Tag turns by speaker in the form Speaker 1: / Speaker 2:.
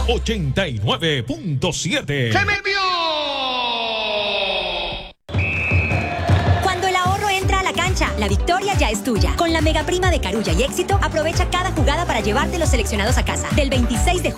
Speaker 1: 89.7.
Speaker 2: ¡Se me envió!
Speaker 3: Cuando el ahorro entra a la cancha, la victoria ya es tuya. Con la mega prima de Carulla y Éxito, aprovecha cada jugada para llevarte los seleccionados a casa. Del 26 de junio